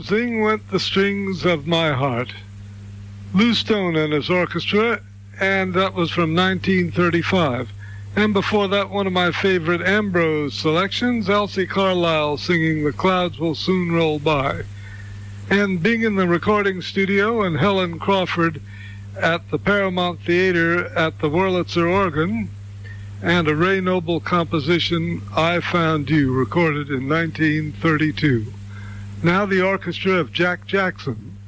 closing went The Strings of My Heart. Lou Stone and his orchestra, and that was from 1935. And before that, one of my favorite Ambrose selections, Elsie Carlisle singing The Clouds Will Soon Roll By. And being in the recording studio and Helen Crawford at the Paramount Theater at the Wurlitzer organ, and a Ray Noble composition, I Found You, recorded in 1932. Now the orchestra of Jack Jackson.